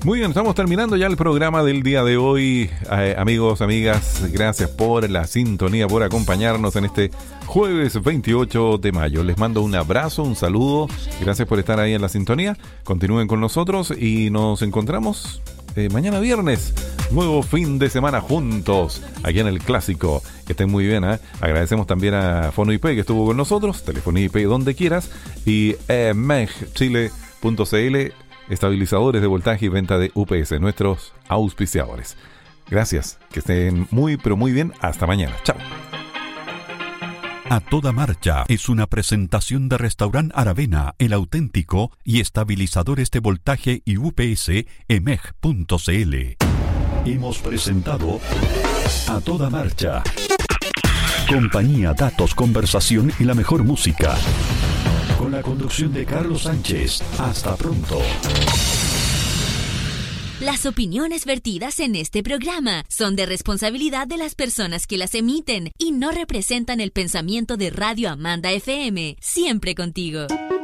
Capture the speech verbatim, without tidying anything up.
Muy bien, estamos terminando ya el programa del día de hoy. Eh, amigos, amigas, gracias por la sintonía, por acompañarnos en este jueves veintiocho de mayo. Les mando un abrazo, un saludo. Gracias por estar ahí en la sintonía. Continúen con nosotros y nos encontramos eh, mañana viernes. Nuevo fin de semana juntos aquí en el Clásico. Que estén muy bien, ¿eh? Agradecemos también a Fono I P que estuvo con nosotros. Telefonía I P donde quieras. Y eh, meg chile punto c l, estabilizadores de voltaje y venta de U P S, nuestros auspiciadores. Gracias, que estén muy pero muy bien. Hasta mañana. Chao. A Toda Marcha es una presentación de Restaurant Aravena, el auténtico, y estabilizadores de voltaje y U P S, emeg punto c l. Hemos presentado A Toda Marcha. Compañía, datos, conversación y la mejor música. Con la conducción de Carlos Sánchez. Hasta pronto. Las opiniones vertidas en este programa son de responsabilidad de las personas que las emiten y no representan el pensamiento de Radio Amanda F M. Siempre contigo.